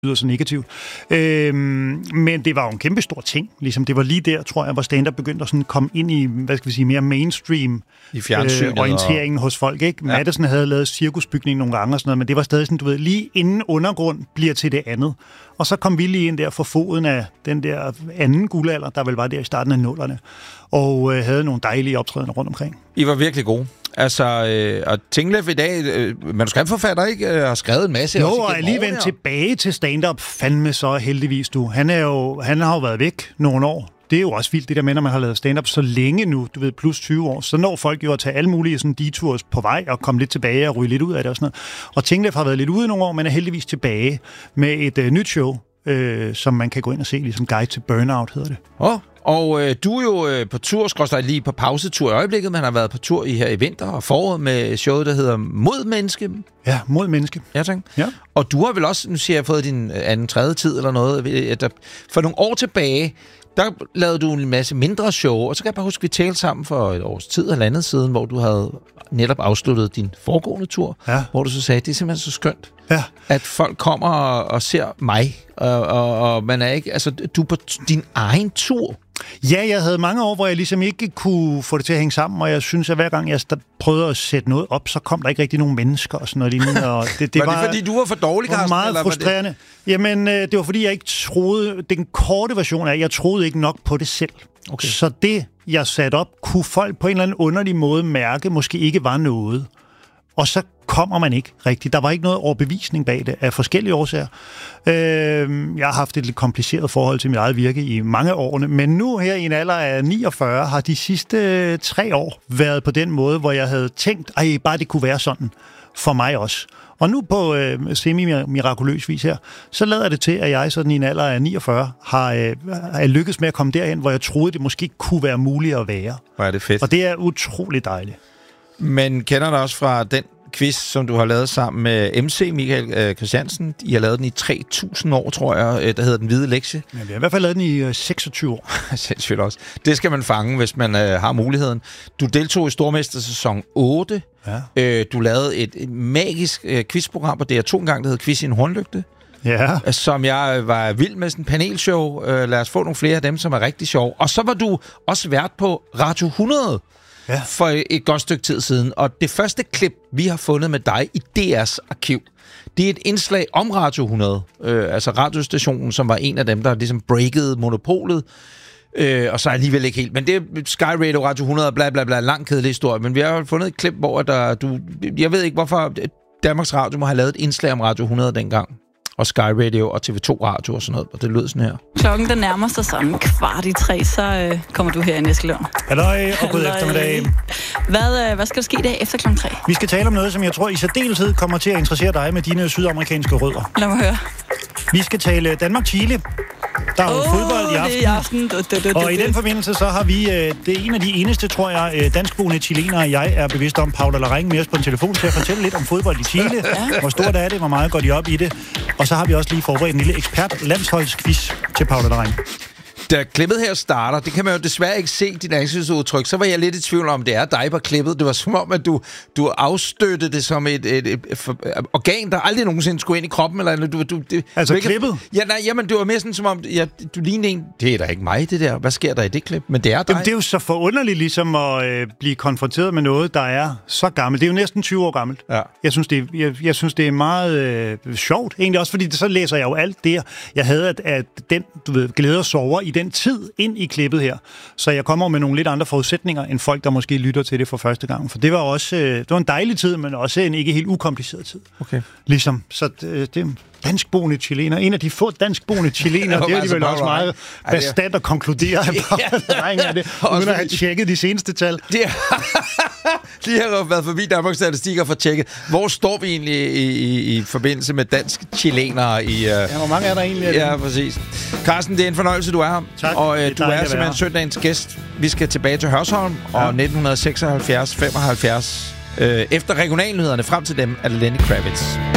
lyder så negativt. Men det var jo en kæmpe stor ting. Ligesom det var lige der, tror jeg, hvor stand-up begyndte at sådan komme ind i, hvad skal vi sige, mere mainstream orienteringen hos folk. Ikke? Ja. Madison havde lavet cirkusbygning nogle gange og sådan noget, men det var stadig sådan, du ved, lige inden undergrund bliver til det andet. Og så kom vi lige ind der for foden af den der anden guldalder, der vel var der i starten af 00'erne, og havde nogle dejlige optrædener rundt omkring. I var virkelig gode. Altså, og Tinglev i dag, manuskriptforfatter, ikke? Har skrevet en masse. Jo, og er lige vendt tilbage til stand-up, fandme så heldigvis du. Han har jo været væk nogle år. Det er jo også vildt, det der med, når man har lavet stand-up så længe nu, du ved, plus 20 år, så når folk jo at tage alle mulige sådan detours på vej og komme lidt tilbage og ryge lidt ud af det og sådan noget. Og Tinglev har været lidt ude nogle år, men er heldigvis tilbage med et nyt show, som man kan gå ind og se, ligesom Guide to Burnout hedder det. Og du er jo på tur, lige på pausetur i øjeblikket, man har været på tur her i vinter og foråret med showet, der hedder Mod Menneske. Ja, Mod Menneske. Ja, tak. Ja. Og du har vel også, nu siger jeg, fået din anden, tredje tid eller noget, for nogle år tilbage, der lavede du en masse mindre show, og så kan jeg bare huske, vi talte sammen for et års tid eller andet siden, hvor du havde netop afsluttet din foregående tur, hvor du så sagde, det er simpelthen så skønt, at folk kommer og ser mig, og man er ikke, altså du er på din egen tur. Ja, jeg havde mange år, hvor jeg ligesom ikke kunne få det til at hænge sammen, og jeg synes, at hver gang jeg prøvede at sætte noget op, så kom der ikke rigtig nogen mennesker og sådan noget lignende. Og det var det fordi, du var for dårlig, Carsten? Det var meget frustrerende. Det? Jamen, det var fordi, jeg ikke troede, den korte version af, jeg troede ikke nok på det selv. Okay. Så det, jeg satte op, kunne folk på en eller anden underlig måde mærke, måske ikke var noget. Og så kommer man ikke rigtigt. Der var ikke noget overbevisning bag det, af forskellige årsager. Jeg har haft et lidt kompliceret forhold til mit eget virke i mange årene, men nu her i en alder af 49, har de sidste 3 år været på den måde, hvor jeg havde tænkt, bare det kunne være sådan for mig også. Og nu på semi-mirakuløs vis her, så lader det til, at jeg sådan i en alder af 49 har lykkes med at komme derhen, hvor jeg troede, det måske kunne være muligt at være. Hvor er det fedt. Og det er utroligt dejligt. Men kender du også fra den quiz, som du har lavet sammen med MC Michael Christiansen? I har lavet den i 3.000 år, tror jeg. Der hedder Den Hvide Lektie. Ja, vi har i hvert fald lavet den i 26 år. Sindssygt også. Det skal man fange, hvis man har muligheden. Du deltog i Stormester sæson 8. Ja. Du lavede et magisk quizprogram på DR2 engang, der hed Quiz i en hornlygte. Ja. Som jeg var vild med, sådan en panelshow. Lad os få nogle flere af dem, som er rigtig sjove. Og så var du også vært på Radio 100. Ja. For et godt stykke tid siden. Og det første klip, vi har fundet med dig i DR's arkiv, det er et indslag om Radio 100. Altså radiostationen, som var en af dem, der ligesom breakede monopolet. Og så alligevel ikke helt. Men det er Sky Radio, Radio 100, bla bla bla, lang kedelig historie. Men vi har fundet et klip, hvor jeg ved ikke, hvorfor Danmarks Radio må have lavet et indslag om Radio 100 dengang. Og Sky Radio og TV2 Radio og sådan noget. Og det lød sådan her. Klokken den nærmer sig sådan 2:45, så kommer du her i Eskelund. Halløj, og god eftermiddag. Hvad skal der ske der efter klokken 3? Vi skal tale om noget, som jeg tror i særdeleshed kommer til at interessere dig med dine sydamerikanske rødder. Lad mig høre. Vi skal tale Danmark-Chile. Der er jo fodbold i aften. Og i den forbindelse så har vi, det er en af de eneste, tror jeg, danskboende chilenere, jeg er bevidst om, Paula Larraín, med os på en telefon til at fortælle lidt om fodbold i Chile. Hvor stort er det, hvor meget går de op i det. Og så har vi også lige forberedt en lille ekspert-landsholdsquiz til Paula Larraín. Da klippet her starter, det kan man jo desværre ikke se, dit ansigtsudtryk, så var jeg lidt i tvivl om, det er dig på klippet. Det var som om, at du afstøttede det som et organ, der aldrig nogensinde skulle ind i kroppen. Eller, altså klippet? Ja, nej, jamen, det var mere sådan som om, du lignede en, det er da ikke mig, det der. Hvad sker der i det klip? Men det er dig. Jamen, det er jo så forunderligt ligesom at blive konfronteret med noget, der er så gammelt. Det er jo næsten 20 år gammelt. Ja. Jeg synes, det er meget sjovt. Egentlig også, fordi så læser jeg jo alt det, jeg havde, at den, glæder og sover i den tid ind i klippet her. Så jeg kommer med nogle lidt andre forudsætninger, end folk, der måske lytter til det for første gang. For det var også det var en dejlig tid, men også en ikke helt ukompliceret tid. Okay. Ligesom. Så det er danskboende chilener. En af de få danskboende chilenere, det er alligevel også meget bastant at konkludere, af det, uden at have tjekket de seneste tal. De har været forbi Danmarks Statistik og fået tjekket. Hvor står vi egentlig i forbindelse med dansk chilenere? Hvor mange er der egentlig? Ja, præcis. Carsten, det er en fornøjelse, du er her. Tak. Og du er simpelthen søndagens gæst. Vi skal tilbage til Hørsholm og 1976-75. Efter regionalnyhederne frem til dem er Lenny Kravitz.